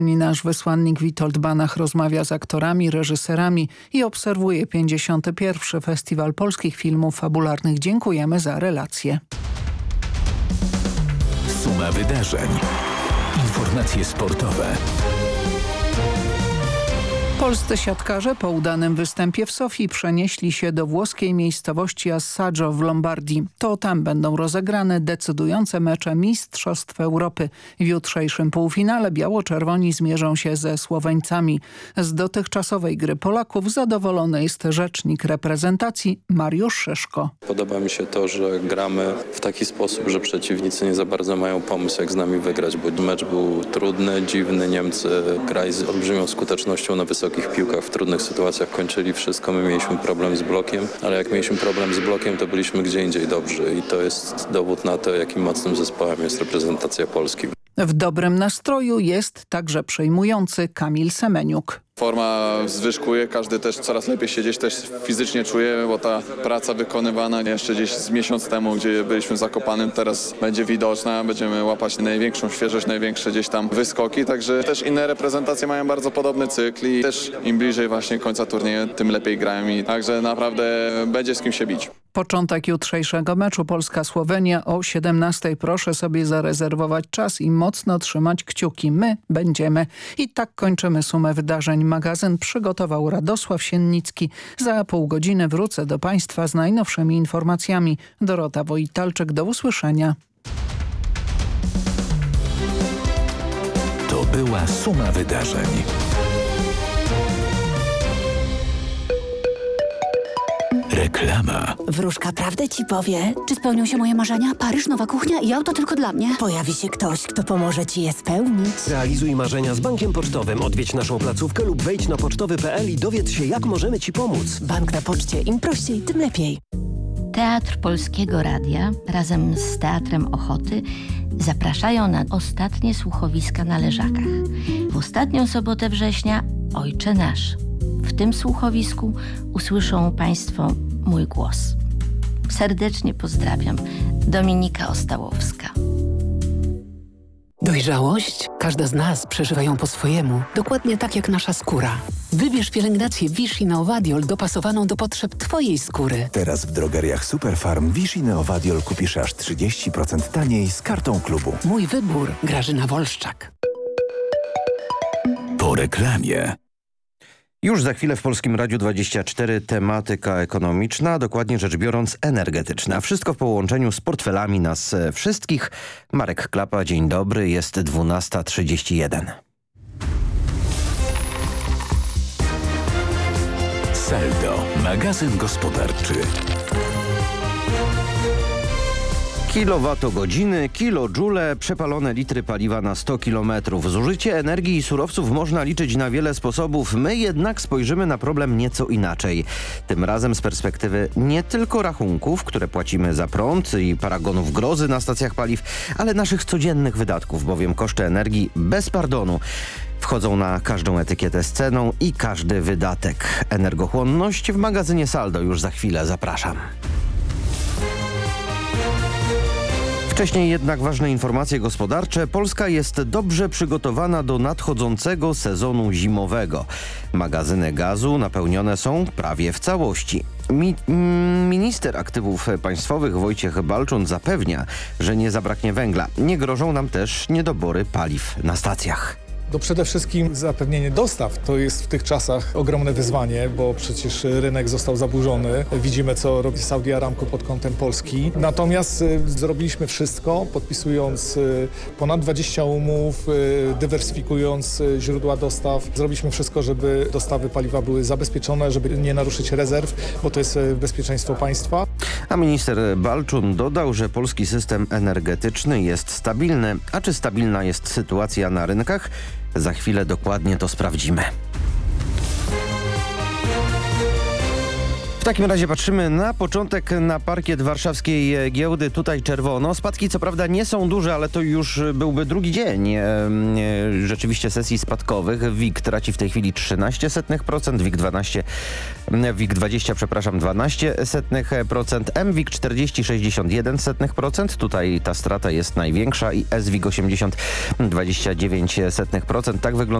Nasz wysłannik Witold Banach rozmawia z aktorami, reżyserami i obserwuje 51. Festiwal Polskich Filmów Fabularnych. Dziękujemy za relację. Suma wydarzeń. Informacje sportowe. Polscy siatkarze po udanym występie w Sofii przenieśli się do włoskiej miejscowości Assaggio w Lombardii. To tam będą rozegrane decydujące mecze Mistrzostw Europy. W jutrzejszym półfinale biało-czerwoni zmierzą się ze Słoweńcami. Z dotychczasowej gry Polaków zadowolony jest rzecznik reprezentacji Mariusz Szyszko. Podoba mi się to, że gramy w taki sposób, że przeciwnicy nie za bardzo mają pomysł, jak z nami wygrać, bo mecz był trudny, dziwny. Niemcy grali z olbrzymią skutecznością na wysokich piłkach, w trudnych sytuacjach kończyli wszystko. My mieliśmy problem z blokiem, ale jak mieliśmy problem z blokiem, to byliśmy gdzie indziej dobrzy i to jest dowód na to, jakim mocnym zespołem jest reprezentacja Polski. W dobrym nastroju jest także przejmujący Kamil Semeniuk. Forma zwyżkuje, każdy też coraz lepiej się gdzieś też fizycznie czuje, bo ta praca wykonywana jeszcze gdzieś z miesiąc temu, gdzie byliśmy w Zakopanem, teraz będzie widoczna, będziemy łapać największą świeżość, największe gdzieś tam wyskoki, także też inne reprezentacje mają bardzo podobny cykl i też im bliżej właśnie końca turnieju, tym lepiej grają i także naprawdę będzie z kim się bić. Początek jutrzejszego meczu Polska-Słowenia o 17:00. Proszę sobie zarezerwować czas i mocno trzymać kciuki. My będziemy. I tak kończymy sumę wydarzeń. Magazyn przygotował Radosław Siennicki. Za pół godziny wrócę do Państwa z najnowszymi informacjami. Dorota Wojtalczyk, do usłyszenia. To była suma wydarzeń. Reklama. Wróżka prawdę ci powie. Czy spełnią się moje marzenia? Paryż, nowa kuchnia i auto tylko dla mnie? Pojawi się ktoś, kto pomoże ci je spełnić. Realizuj marzenia z Bankiem Pocztowym. Odwiedź naszą placówkę lub wejdź na pocztowy.pl i dowiedz się, jak możemy ci pomóc. Bank na poczcie. Im prościej, tym lepiej. Teatr Polskiego Radia razem z Teatrem Ochoty zapraszają na ostatnie słuchowiska na Leżakach. W ostatnią sobotę września Ojcze Nasz. W tym słuchowisku usłyszą Państwo mój głos. Serdecznie pozdrawiam. Dominika Ostałowska. Dojrzałość? Każda z nas przeżywa ją po swojemu, dokładnie tak jak nasza skóra. Wybierz pielęgnację Vichy Neovadiol dopasowaną do potrzeb Twojej skóry. Teraz w drogeriach Superfarm Vichy Neovadiol kupisz aż 30% taniej z kartą klubu. Mój wybór. Grażyna Wolszczak. Po reklamie. Już za chwilę w Polskim Radiu 24 tematyka ekonomiczna, dokładnie rzecz biorąc energetyczna. Wszystko w połączeniu z portfelami nas wszystkich. Marek Klapa, dzień dobry, jest 12:31. Saldo, magazyn gospodarczy. Kilowatogodziny, kilojoule, przepalone litry paliwa na 100 km. Zużycie energii i surowców można liczyć na wiele sposobów. My jednak spojrzymy na problem nieco inaczej. Tym razem z perspektywy nie tylko rachunków, które płacimy za prąd i paragonów grozy na stacjach paliw, ale naszych codziennych wydatków, bowiem koszty energii bez pardonu wchodzą na każdą etykietę z ceną i każdy wydatek. Energochłonność w magazynie Saldo już za chwilę. Zapraszam. Wcześniej jednak ważne informacje gospodarcze. Polska jest dobrze przygotowana do nadchodzącego sezonu zimowego. Magazyny gazu napełnione są prawie w całości. Minister Aktywów Państwowych Wojciech Balczun zapewnia, że nie zabraknie węgla. Nie grożą nam też niedobory paliw na stacjach. Przede wszystkim zapewnienie dostaw to jest w tych czasach ogromne wyzwanie, bo przecież rynek został zaburzony. Widzimy, co robi Saudi Aramco pod kątem Polski. Natomiast zrobiliśmy wszystko, podpisując ponad 20 umów, dywersyfikując źródła dostaw. Zrobiliśmy wszystko, żeby dostawy paliwa były zabezpieczone, żeby nie naruszyć rezerw, bo to jest bezpieczeństwo państwa. A minister Balczun dodał, że polski system energetyczny jest stabilny. A czy stabilna jest sytuacja na rynkach? Za chwilę dokładnie to sprawdzimy. W takim razie patrzymy na początek na parkiet warszawskiej giełdy. Tutaj czerwono. Spadki co prawda nie są duże, ale to już byłby drugi dzień rzeczywiście sesji spadkowych. WIG traci w tej chwili 0,13%, WIG 20, przepraszam, 0,12%, MWIG 40,61%. Tutaj ta strata jest największa i SWIG 80, 29%. Tak wygląda